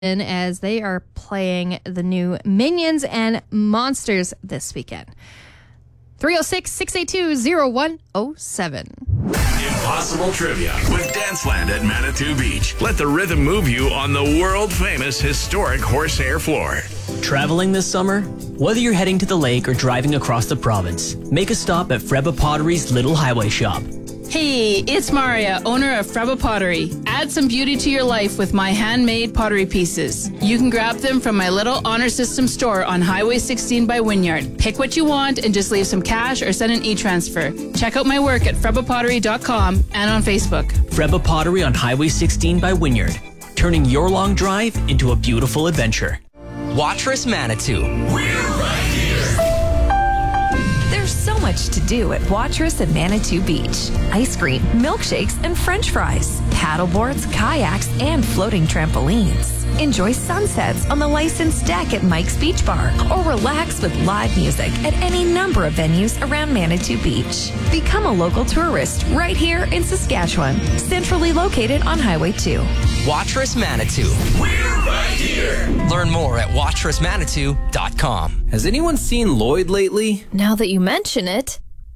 as they are playing the new Minions and Monsters this weekend. 306-682-0107. Impossible Trivia with Danceland at Manitou Beach. Let the rhythm move you on the world-famous historic horsehair floor. Traveling this summer? Whether you're heading to the lake or driving across the province, make a stop at Freba Pottery's Little Highway Shop. Hey, it's Maria, owner of Freba Pottery. Add some beauty to your life with my handmade pottery pieces. You can grab them from my little honor system store on Highway 16 by Wynyard. Pick what you want and just leave some cash or send an e-transfer. Check out my work at FrebaPottery.com and on Facebook. Freba Pottery on Highway 16 by Wynyard, turning your long drive into a beautiful adventure. Watrous Manitou. We're right here. There's so much to do at Watrous at Manitou Beach. Ice cream, milkshakes, and french fries. Paddleboards, kayaks, and floating trampolines. Enjoy sunsets on the licensed deck at Mike's Beach Bar or relax with live music at any number of venues around Manitou Beach. Become a local tourist right here in Saskatchewan, centrally located on Highway 2. Watrous Manitou. We're right here. Learn more at watrousmanitou.com. Has anyone seen Lloyd lately? Now that you mention it,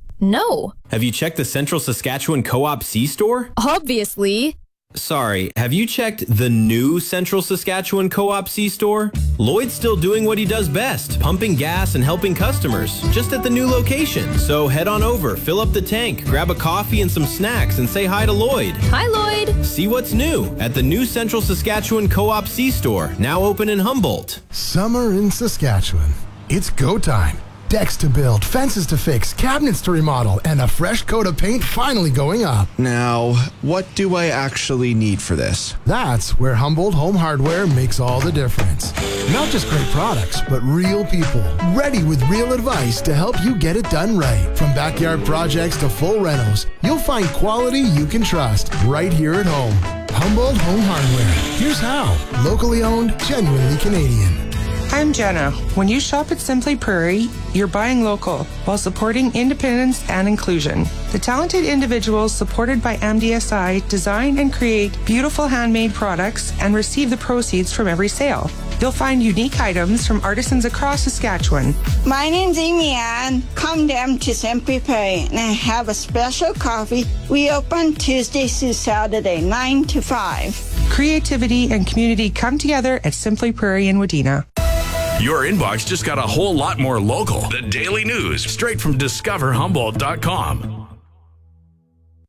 no. Have you checked the Central Saskatchewan Co-op C-Store? Obviously. Sorry, have you checked the new Central Saskatchewan Co-op C-Store? Lloyd's still doing what he does best, pumping gas and helping customers, just at the new location. So head on over, fill up the tank, grab a coffee and some snacks, and say hi to Lloyd. Hi, Lloyd. See what's new at the new Central Saskatchewan Co-op C-Store, now open in Humboldt. Summer in Saskatchewan. It's go time. Decks to build, fences to fix, cabinets to remodel, and a fresh coat of paint finally going up. Now, what do I actually need for this? That's where Humboldt Home Hardware makes all the difference. Not just great products, but real people, ready with real advice to help you get it done right. From backyard projects to full renos, you'll find quality you can trust right here at home. Humboldt Home Hardware. Here's how. Locally owned, genuinely Canadian. I'm Jenna. When you shop at Simply Prairie, you're buying local while supporting independence and inclusion. The talented individuals supported by MDSI design and create beautiful handmade products and receive the proceeds from every sale. You'll find unique items from artisans across Saskatchewan. My name's Amy Ann. Come down to Simply Prairie and have a special coffee. We open Tuesday through Saturday, 9 to 5. Creativity and community come together at Simply Prairie in Wadena. Your inbox just got a whole lot more local. The Daily News, straight from discoverhumboldt.com.